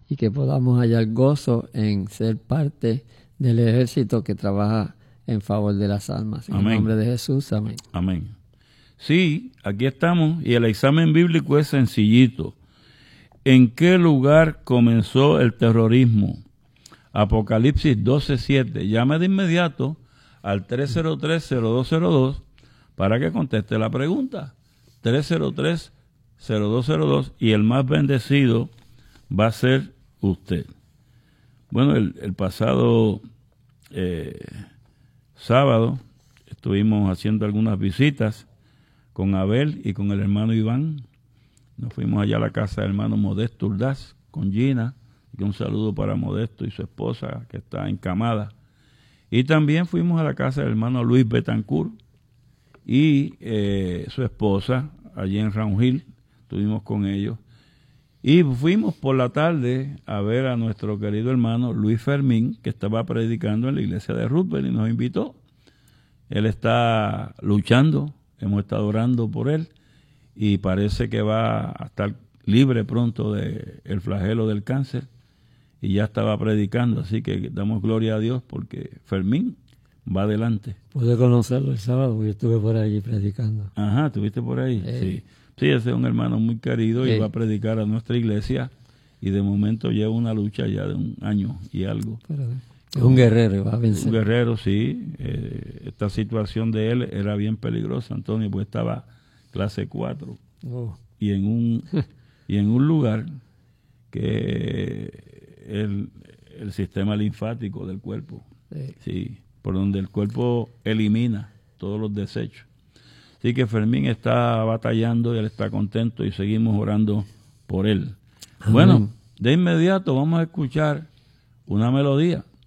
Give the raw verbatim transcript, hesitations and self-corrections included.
y que podamos hallar gozo en ser parte del ejército que trabaja en favor de las almas. En Amén. el nombre de Jesús, amén. Amén. Sí, aquí estamos y el examen bíblico es sencillito. ¿En qué lugar comenzó el terrorismo? Apocalipsis doce siete. Llame de inmediato al tres cero tres, cero dos cero dos para que conteste la pregunta. tres cero tres, cero dos cero dos y el más bendecido va a ser usted. Bueno, el, el pasado eh, sábado estuvimos haciendo algunas visitas con Abel y con el hermano Iván. Nos fuimos allá a la casa del hermano Modesto Urdaz con Gina. Y un saludo para Modesto y su esposa que está encamada. Y también fuimos a la casa del hermano Luis Betancourt y eh, su esposa allí en Round Hill. Estuvimos con ellos. Y fuimos por la tarde a ver a nuestro querido hermano Luis Fermín, que estaba predicando en la iglesia de Roosevelt y nos invitó. Él está luchando, hemos estado orando por él y parece que va a estar libre pronto del flagelo del cáncer y ya estaba predicando, así que damos gloria a Dios porque Fermín va adelante. Pude conocerlo el sábado, porque yo estuve por allí predicando. Ajá, ¿estuviste por ahí? Eh. Sí. Sí, ese es un hermano muy querido y Eh. va a predicar a nuestra iglesia y de momento lleva una lucha ya de un año y algo. Pero es un guerrero, va a vencer. Un guerrero, sí. Eh, esta situación de él era bien peligrosa, Antonio, pues estaba clase cuatro Oh. y en un y en un lugar que el, el sistema linfático del cuerpo, Sí. sí, por donde el cuerpo elimina todos los desechos. Así que Fermín está batallando y él está contento y seguimos orando por él. Amén. Bueno, de inmediato vamos a escuchar una melodía.